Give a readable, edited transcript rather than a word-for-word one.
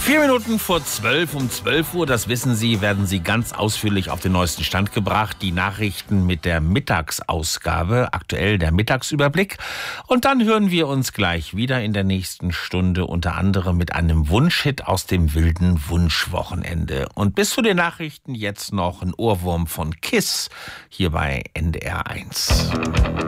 4 Minuten vor 12, um 12 Uhr, das wissen Sie, werden Sie ganz ausführlich auf den neuesten Stand gebracht. Die Nachrichten mit der Mittagsausgabe, aktuell der Mittagsüberblick. Und dann hören wir uns gleich wieder in der nächsten Stunde, unter anderem mit einem Wunschhit aus dem wilden Wunschwochenende. Und bis zu den Nachrichten jetzt noch ein Ohrwurm von KISS hier bei NDR 1.